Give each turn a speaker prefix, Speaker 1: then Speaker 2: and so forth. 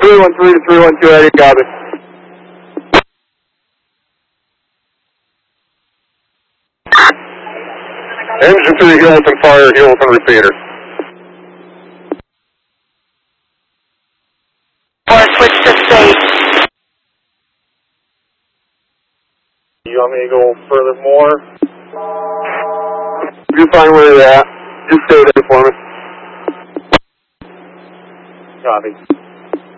Speaker 1: 313 to 312, I didn't got it. Engine 3, Hilton fire, Hilton repeater.
Speaker 2: Switch to state.
Speaker 1: You want me to go furthermore? You're fine where you're at. Just stay there for me. Copy.